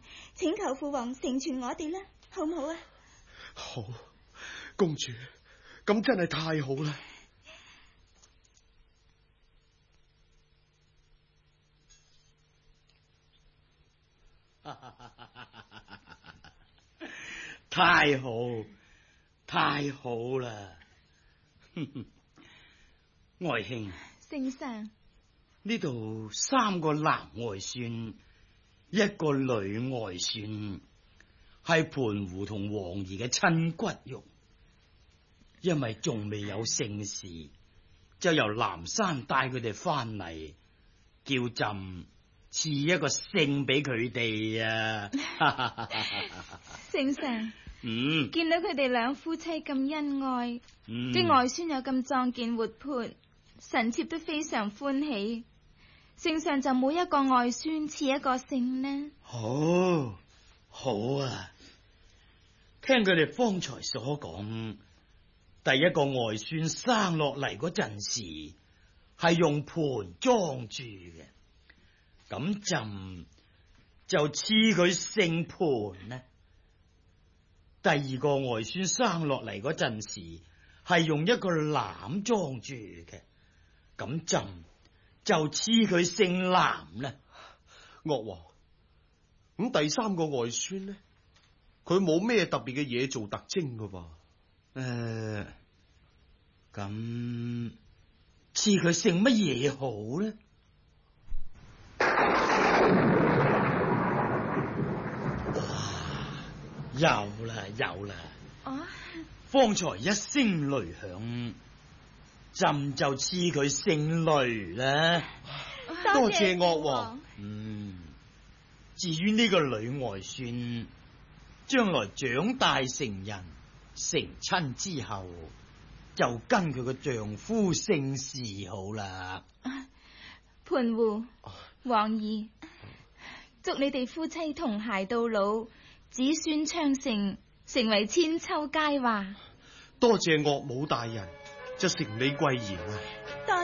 請求父王成全我哋啦，好唔好啊？ 好，公主，咁真係太好啦！ 太好，太好啦！外兄， 聖上， 呢度3個男外孫，1個女外孫，係盤湖同王兒嘅親骨肉，因為仲未有姓氏，就由南山帶佢哋翻嚟，叫朕賜一個姓俾佢哋啊！ 聖上， 見到佢哋兩夫妻咁恩愛，啲外孫又咁壯健活潑，臣妾都非常歡喜。聖上就冇一個外孫賜一個姓呢？ 好，好啊！聽佢哋方才所講，第一個外孫生落嚟嗰陣時係用盤裝住嘅，咁朕就賜佢姓盤呢。第二個外孫生落嚟嗰陣時係用一個籃裝住嘅，咁朕就賜佢姓藍啦。 岳王，咁第3個外孫呢？佢冇咩特別嘅嘢做特徵噶噃。 咁賜佢姓乜嘢好呢？哇，有啦！方才一聲雷響，朕就賜佢姓雷啦。 多謝岳王。 至於呢個女外孫，將來長大成人成親之後，就跟佢個丈夫姓氏好啦。 盤湖、王兒，祝你哋夫妻同偕到老，子孫昌盛，成為千秋佳話。 多謝岳母大人，就承你貴言啊！